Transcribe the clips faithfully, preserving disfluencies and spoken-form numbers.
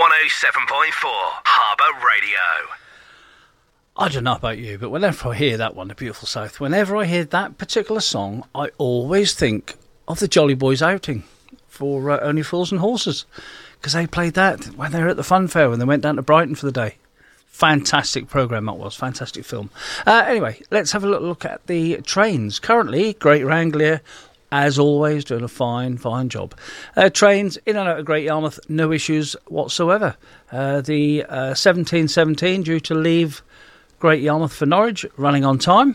oh seven point four Harbour Radio. I don't know about you, but whenever I hear that one, The Beautiful South, whenever I hear that particular song, I always think of the Jolly Boys outing for uh, Only Fools and Horses, because they played that when they were at the Fun Fair, when they went down to Brighton for the day. Fantastic programme that was, fantastic film. Uh, anyway, let's have a little look at the trains. Currently, Greater Anglia, as always, doing a fine, fine job. Uh, trains in and out of Great Yarmouth, no issues whatsoever. Uh, the uh, seventeen seventeen due to leave Great Yarmouth for Norwich, running on time,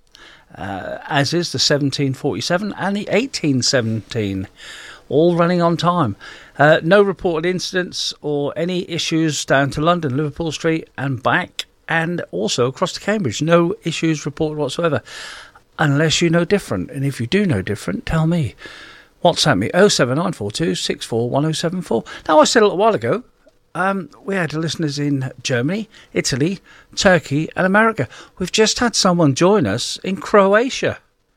uh, as is the seventeen forty-seven and the eighteen seventeen, all running on time. Uh, no reported incidents or any issues down to London, Liverpool Street and back, and also across to Cambridge. No issues reported whatsoever, unless you know different. And if you do know different, tell me. WhatsApp me, oh seven nine four two six four one oh seven four. Now, I said a little while ago, Um, we had listeners in Germany, Italy, Turkey and America. We've just had someone join us in Croatia.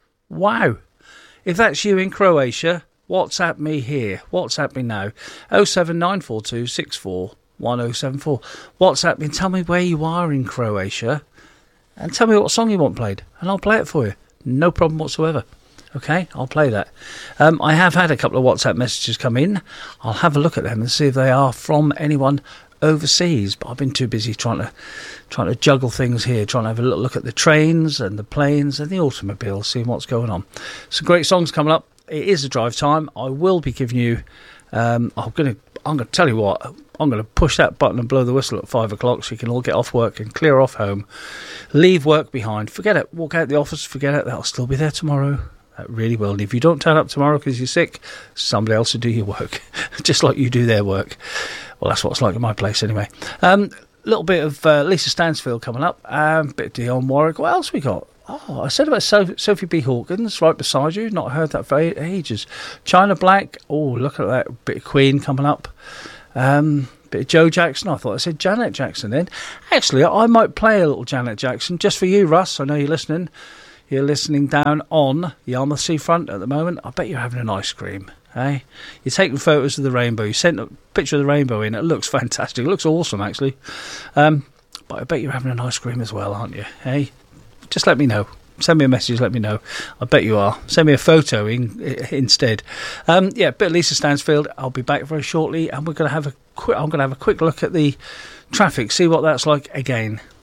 Wow. If that's you in Croatia, WhatsApp me here. WhatsApp me now. oh seven nine four two six four one oh seven four. WhatsApp me and tell me where you are in Croatia and tell me what song you want played and I'll play it for you. No problem whatsoever. Okay, I'll play that. Um, I have had a couple of WhatsApp messages come in. I'll have a look at them and see if they are from anyone overseas. But I've been too busy trying to trying to juggle things here, trying to have a little look at the trains and the planes and the automobiles, seeing what's going on. Some great songs coming up. It is a drive time. I will be giving you. Um, I'm gonna. I'm gonna tell you what. I'm going to push that button and blow the whistle at five o'clock so you can all get off work and clear off home. Leave work behind. Forget it. Walk out the office. Forget it. That'll still be there tomorrow. That really will. And if you don't turn up tomorrow because you're sick, somebody else will do your work, just like you do their work. Well, that's what it's like at my place anyway. A um, little bit of uh, Lisa Stansfield coming up, a um, bit of Dionne Warwick. What else we got? Oh, I said about so- Sophie B. Hawkins right beside you. Not heard that for ages. China Black. Oh, look at that. Bit of Queen coming up. Um, bit of Joe Jackson. I thought I said Janet Jackson then. Actually, I might play a little Janet Jackson just for you, Russ. I know you're listening. You're listening down on Yarmouth Seafront at the moment. I bet you're having an ice cream, eh? You're taking photos of the rainbow. You sent a picture of the rainbow in. It looks fantastic. It looks awesome, actually. Um, but I bet you're having an ice cream as well, aren't you, eh? Just let me know. Send me a message, let me know. I bet you are. Send me a photo in, instead. Um, yeah, bit of Lisa Stansfield. I'll be back very shortly, and we're going to have a quick. I'm going to have a quick look at the traffic, see what that's like again.